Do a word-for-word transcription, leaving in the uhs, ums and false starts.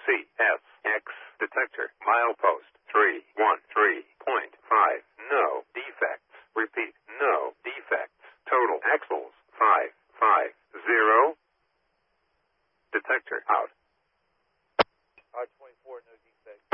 C S X detector. Milepost three one three point five. No defects. Repeat. No defects. Total axles five five zero. Detector out. R twenty-four, no defects.